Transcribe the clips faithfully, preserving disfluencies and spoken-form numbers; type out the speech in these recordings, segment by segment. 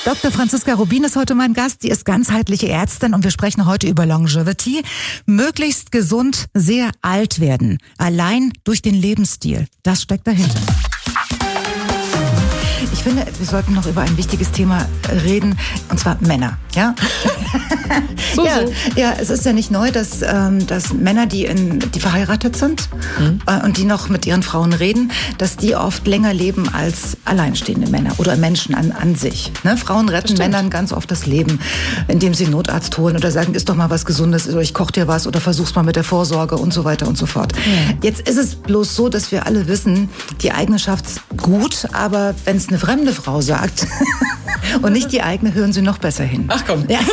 Doktor Franziska Rubin ist heute mein Gast. Sie ist ganzheitliche Ärztin und wir sprechen heute über Longevity. Möglichst gesund, sehr alt werden. Allein durch den Lebensstil. Das steckt dahinter. Ich finde, wir sollten noch über ein wichtiges Thema reden, und zwar Männer. Ja, so, ja, so. ja, es ist ja nicht neu, dass, ähm, dass Männer, die, in, die verheiratet sind mhm. äh, und die noch mit ihren Frauen reden, dass die oft länger leben als alleinstehende Männer oder Menschen an, an sich. Ne? Frauen retten Männern ganz oft das Leben, indem sie einen Notarzt holen oder sagen, isst doch mal was Gesundes oder ich koche dir was oder versuch's mal mit der Vorsorge und so weiter und so fort. Mhm. Jetzt ist es bloß so, dass wir alle wissen, die eigene schafft's gut, aber wenn es eine fremde Frau sagt und nicht die eigene, hören sie noch besser hin. Ach komm. Ja,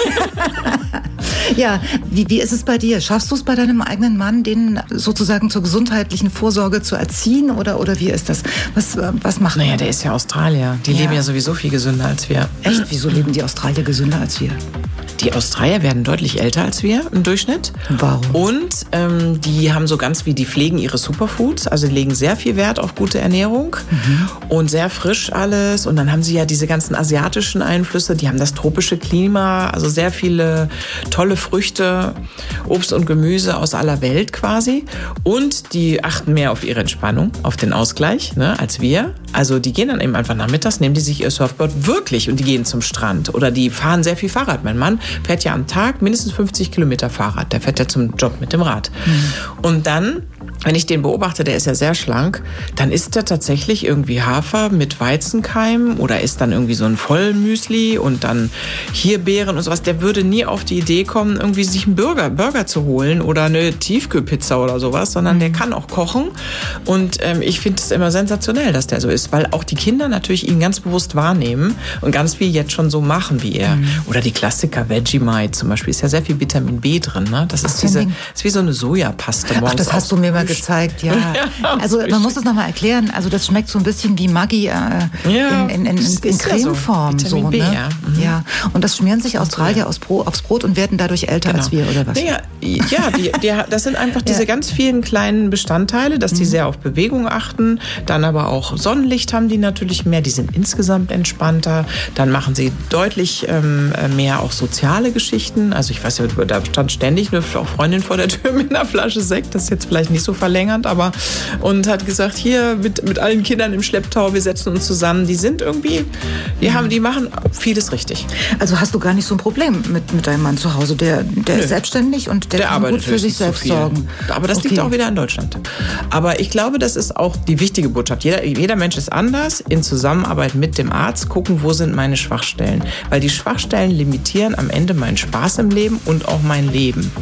ja. Wie, wie ist es bei dir? Schaffst du es bei deinem eigenen Mann, den sozusagen zur gesundheitlichen Vorsorge zu erziehen oder, oder wie ist das? Was, was macht Naja, man? der ist ja Australier. Die Ja. leben ja sowieso viel gesünder als wir. Echt? Wieso leben die Australier gesünder als wir? Die Australier werden deutlich älter als wir im Durchschnitt. Warum? Und ähm, die haben so ganz wie, die pflegen ihre Superfoods, also die legen sehr viel Wert auf gute Ernährung mhm. und sehr frisch alles. Und dann haben sie ja diese ganzen asiatischen Einflüsse, die haben das tropische Klima, also sehr viele tolle Früchte, Obst und Gemüse aus aller Welt quasi. Und die achten mehr auf ihre Entspannung, auf den Ausgleich, ne, als wir. Also die gehen dann eben einfach nachmittags, nehmen die sich ihr Surfboard wirklich und die gehen zum Strand. Oder die fahren sehr viel Fahrrad. Mein Mann fährt ja am Tag mindestens fünfzig Kilometer Fahrrad. Der fährt ja zum Job mit dem Rad. Mhm. Und dann, wenn ich den beobachte, der ist ja sehr schlank, dann isst er tatsächlich irgendwie Hafer mit Weizenkeim oder isst dann irgendwie so ein Vollmüsli und dann hier Beeren und sowas. Der würde nie auf die Idee kommen, irgendwie sich einen Burger, Burger zu holen oder eine Tiefkühlpizza oder sowas, sondern mhm. der kann auch kochen. Und ähm, ich finde es immer sensationell, dass der so ist, weil auch die Kinder natürlich ihn ganz bewusst wahrnehmen und ganz viel jetzt schon so machen wie er. Mhm. Oder die Klassiker Vegemite zum Beispiel, ist ja sehr viel Vitamin B drin. Ne? Das ist Ach, diese, Ding. ist wie so eine Sojapaste morgens. Ach, das hast du mir mal gezeigt, ja. Ja, also man muss es nochmal erklären. Also das schmeckt so ein bisschen wie Maggi äh, ja, in, in, in, in, in Cremeform. Ja so. So, B, ne? ja. Mhm. Ja. Und das schmieren sich Australier aus Brot, aufs Brot und werden dadurch älter Genau. als wir, oder was? Ja, ja die, die, das sind einfach diese ja. ganz vielen kleinen Bestandteile, dass die mhm. sehr auf Bewegung achten. Dann aber auch Sonnenlicht haben die natürlich mehr. Die sind insgesamt entspannter. Dann machen sie deutlich ähm, mehr auch soziale Geschichten. Also ich weiß ja, da stand ständig eine Freundin vor der Tür mit einer Flasche Sekt. Das ist jetzt vielleicht nicht so verlängernd, aber und hat gesagt, hier mit, mit allen Kindern im Schlepptau, wir setzen uns zusammen. Die sind irgendwie, die haben, die machen vieles richtig. Also hast du gar nicht so ein Problem mit, mit deinem Mann zu Hause. Der, der ist selbstständig und der, der kann gut für sich selbst sorgen. Aber das okay. liegt auch wieder in Deutschland. Aber ich glaube, das ist auch die wichtige Botschaft. Jeder, jeder Mensch ist anders. In Zusammenarbeit mit dem Arzt gucken, wo sind meine Schwachstellen. Weil die Schwachstellen limitieren am Ende meinen Spaß im Leben und auch mein Leben.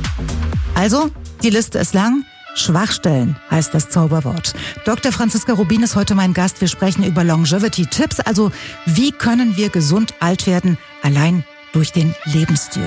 Also, die Liste ist lang. Schwachstellen heißt das Zauberwort. Doktor Franziska Rubin ist heute mein Gast. Wir sprechen über Longevity-Tipps. Also, wie können wir gesund alt werden? Allein durch den Lebensstil.